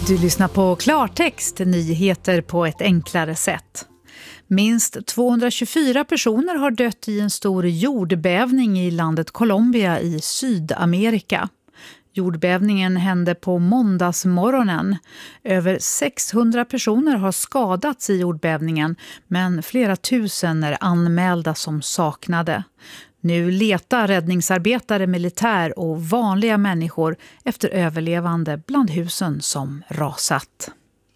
Du lyssnar på Klartext, nyheter på ett enklare sätt. Minst 224 personer har dött i en stor jordbävning i landet Colombia i Sydamerika. Jordbävningen hände på måndagsmorgonen. Över 600 personer har skadats i jordbävningen, men flera tusen är anmälda som saknade. Nu letar räddningsarbetare, militär och vanliga människor efter överlevande bland husen som rasat.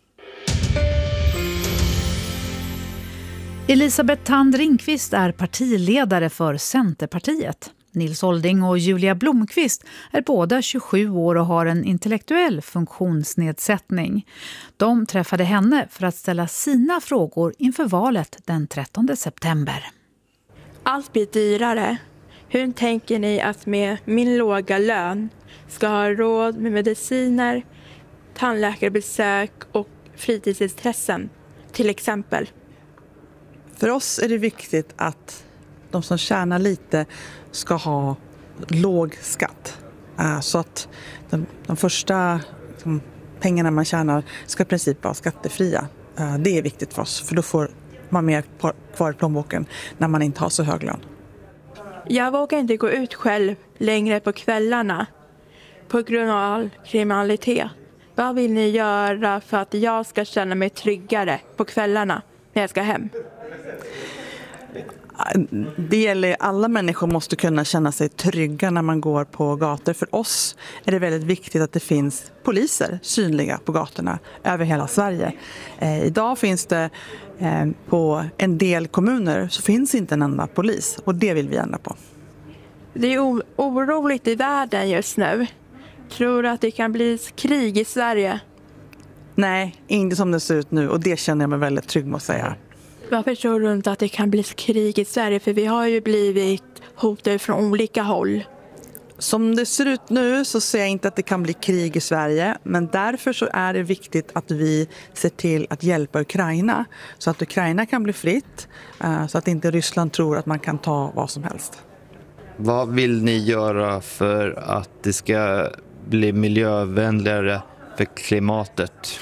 Elisabeth Thand Ringqvist är partiledare för Centerpartiet. Nils Olding och Julia Blomqvist är båda 27 år och har en intellektuell funktionsnedsättning. De träffade henne för att ställa sina frågor inför valet den 13 september. Allt blir dyrare. Hur tänker ni att med min låga lön ska ha råd med mediciner, tandläkarbesök och fritidsintressen till exempel? För oss är det viktigt att de som tjänar lite ska ha låg skatt. Så att de första pengarna man tjänar ska i princip vara skattefria. Det är viktigt för oss, för då får man mer kvar i plånboken när man inte har så hög lön. Jag vågar inte gå ut själv längre på kvällarna på grund av all kriminalitet. Vad vill ni göra för att jag ska känna mig tryggare på kvällarna när jag ska hem? Det gäller alla människor måste kunna känna sig trygga när man går på gator. För oss är det väldigt viktigt att det finns poliser synliga på gatorna över hela Sverige. Idag finns det på en del kommuner så finns inte en enda polis och det vill vi ändra på. Det är oroligt i världen just nu. Tror du att det kan bli krig i Sverige? Nej, inte som det ser ut nu och det känner jag mig väldigt trygg med att säga. Varför tror du inte att det kan bli krig i Sverige? För vi har ju blivit hotade från olika håll. Som det ser ut nu så ser jag inte att det kan bli krig i Sverige. Men därför så är det viktigt att vi ser till att hjälpa Ukraina. Så att Ukraina kan bli fritt. Så att inte Ryssland tror att man kan ta vad som helst. Vad vill ni göra för att det ska bli miljövänligare för klimatet?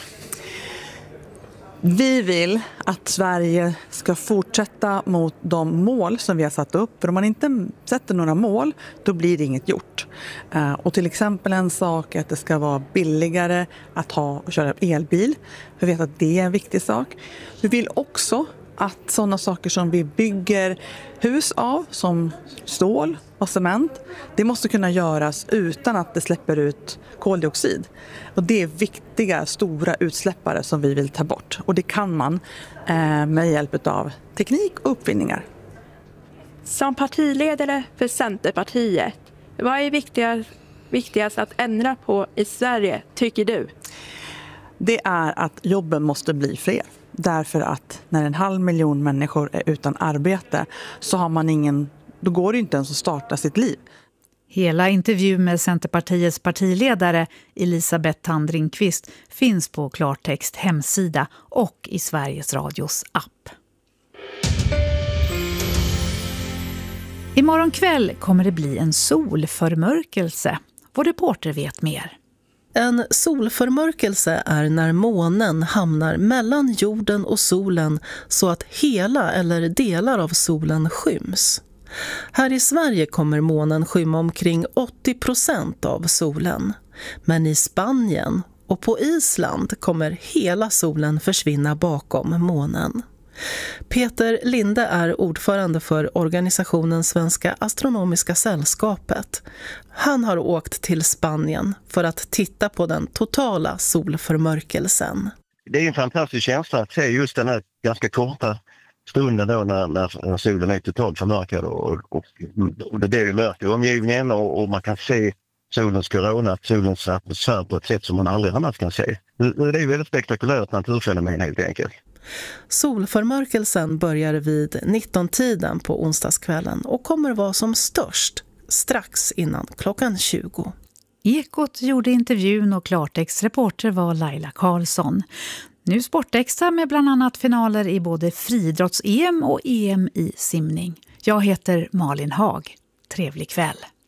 Vi vill att Sverige ska fortsätta mot de mål som vi har satt upp. För om man inte sätter några mål, då blir det inget gjort. Och till exempel en sak är att det ska vara billigare att köra elbil. Vi vet att det är en viktig sak. Vi vill också att sådana saker som vi bygger hus av, som stål och cement, det måste kunna göras utan att det släpper ut koldioxid. Och det är viktiga, stora utsläppare som vi vill ta bort. Och det kan man med hjälp av teknik och uppfinningar. Som partiledare för Centerpartiet, vad är viktigast att ändra på i Sverige, tycker du? Det är att jobben måste bli fler. Därför att när 500 000 människor är utan arbete så har man då går det inte ens att starta sitt liv. Hela intervjun med Centerpartiets partiledare Elisabeth Thand Ringqvist finns på Klartext hemsida och i Sveriges Radios app. Imorgon kväll kommer det bli en solförmörkelse. Vår reporter vet mer. En solförmörkelse är när månen hamnar mellan jorden och solen så att hela eller delar av solen skyms. Här i Sverige kommer månen skymma omkring 80% av solen. Men i Spanien och på Island kommer hela solen försvinna bakom månen. Peter Linde är ordförande för organisationen Svenska Astronomiska Sällskapet. Han har åkt till Spanien för att titta på den totala solförmörkelsen. Det är en fantastisk känsla att se just den här ganska korta stunden då när solen är totalt förmörkad och det är mörkt i omgivningen och man kan se solens korona, solens atmosfär på ett sätt som man aldrig annars kan se. Det är väldigt spektakulärt naturfenomen helt enkelt. Solförmörkelsen börjar vid 19-tiden på onsdagskvällen och kommer vara som störst strax innan klockan 20. Ekot gjorde intervjun och Klartext reporter var Laila Karlsson. Nu Sportextra med bland annat finaler i både friidrotts-EM och EM i simning. Jag heter Malin Haag. Trevlig kväll.